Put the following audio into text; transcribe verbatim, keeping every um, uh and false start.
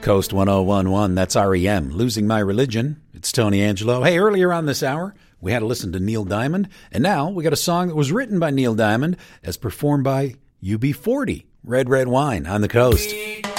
Coast one oh one one, that's R E M, Losing My Religion. It's Tony Angelo. Hey, earlier on this hour, we had to listen to Neil Diamond, and now we got a song that was written by Neil Diamond as performed by U B forty, Red Red Wine on the Coast.